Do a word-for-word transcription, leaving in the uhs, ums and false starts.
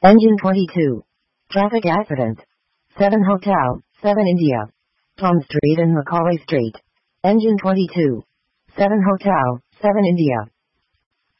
Engine twenty-two. Traffic accident. seven Hotel, seven India. Tom Street and Macaulay Street. Engine twenty-two. seven Hotel, seven India.